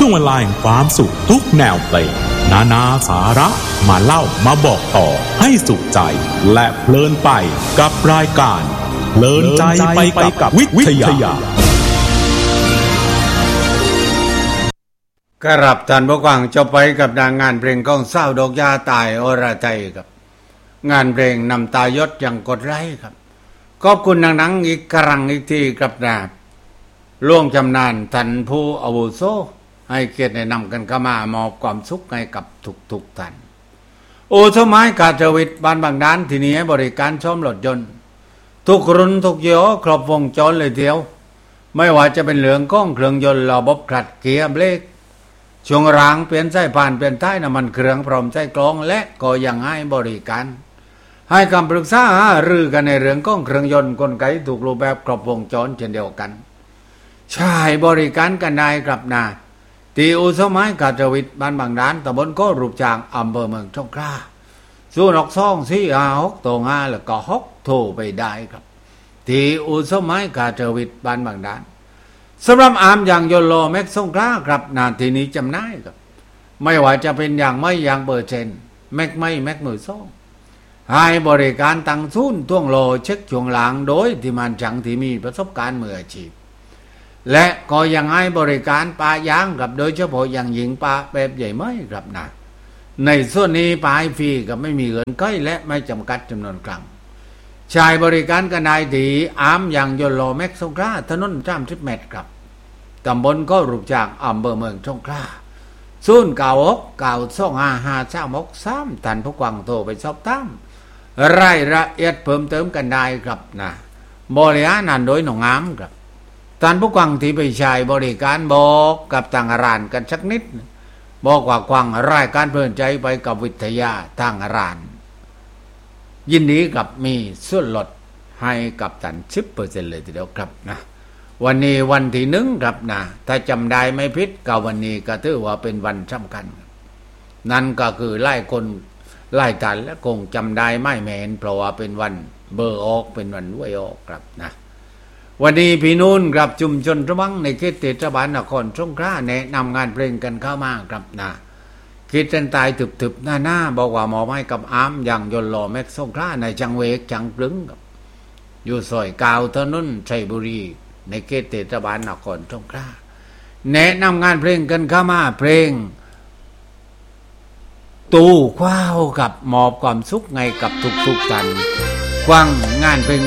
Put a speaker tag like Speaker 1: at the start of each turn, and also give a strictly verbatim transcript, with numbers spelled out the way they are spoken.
Speaker 1: ช่วงเวลาแห่งความสุขทุกแนวเพลงนานาสาระมาเล่ามาบอกต่อให้สุขใจและเพลินไปกับรายการเพลินใจไปกับวิทยา
Speaker 2: ครับท่านผู้ฟังจะไปกับนางงานเพลงของเศร้าดอกยาตายอรไทยครับงานเพลงนำตายศอย่างกดไลค์ครับขอบคุณนังๆอีกครั้งอีกทีกับนาล่วงจำนานท่านผู้อาวุโสให้เกียรติแนะนำกันเข้ามามอบความสุขให้กับทุกๆท่านโอสมัยกาจวิทย์บ้านบางด้านที่นี้ให้บริการซ่อมรถยนต์ทุกรุ่นทุกยี่ห้อครบวงจรเลยเดียวไม่ว่าจะเป็นเรื่องของเครื่องยนต์ระบบขัดเกียร์เบรกช่วงรางเปลี่ยนสายพานเปลี่ยนท้ายน้ำมันเครื่องพร้อมใช้กรองและก็ยังให้บริการให้คำปรึกษาหารือกันในเรื่องของเครื่องยนต์กลไกถูกรูปแบบครบวงจรเช่นเดียวกันใช่บริการกันได้ครับนาที่อุสมัยกาจวิทย์บ้านบางด้านตำบลโครูปจางอำเภอเมืองสงขลาศูนย์หกสองสี่ห้าหกตัวห้าแล้วก็หกโทรไปได้ครับที่อุสมัยกาจวิทย์บ้านบางด้านสำหรับอามอย่างยนโลแม็กสงขลาครับนาทีนี้จำได้ครับไม่ว่าจะเป็นอย่างไม่อย่างเบอร์เชนแม็กไม่แม็กมือซ่องให้บริการตั้งศูนย์ท่วงโลเช็คช่วงหลังโดยที่มันจังที่มีประสบการณ์มืออาชีพและก็ยังให้บริการปลายางกับโดยเฉพาะอย่างหญิงปลาแบบใหญ่ไม่ครับนะในส่วนนี้ปลายฟรีกับไม่มีเงินใกล้และไม่จำกัดจำนวนครั้งชายบริการกันได้ที่อามอย่างยนโลแม็กสงขลาถนนสามสิบเมตรครับตำบลก็รูปจากอำเภอเมืองสงขลาศูนย์เก้าหกเก้าสองห้าห้าสามหกสามท่านผู้ฟังโทรไปสอบถามรายละเอียดเพิ่มเติมกันได้ครับนะบริหารนันโดยหนองงามครับท่านผู้ฟังที่ไปใช้บริการบอกกับทางร้านกันสักนิดบอกว่าฟังรายการเพลินใจไปกับวิทยาทางร้านยินดีกับมีส่วนลดให้กับท่าน สิบเปอร์เซ็นต์ เลยทีเดียวครับนะวันนี้วันที่หนึ่งครับนะถ้าจำได้ไม่ผิดก็วันนี้ก็ถือว่าเป็นวันสำคัญนั่นก็คือไล่คนไล่กันและคงจำได้ไม่แม้นเพราะว่าเป็นวันเบอร์ออกเป็นวันด้วยออกครับนะวันนี้พี่นุ่นครับชุมชนระวังในเขตเทศบาลนครสงขลาแนะนำงานเพลงกันเข้ามาครับนะคิดเส้นตายถึบๆหน้าๆบอกว่าหมอไม้กับอามอย่างยนต์หล่อแม็กสงขลาในจังเวกจังปลึงครับอยู่ซอยกาวถนนชัยบุรีในเขตเทศบาลนครสงขลาแนะนำงานเพลงกันเข้ามาเพลงตู้คว้าวกับมอบความสุขไงกับทุกๆท่านฟังงานเพลง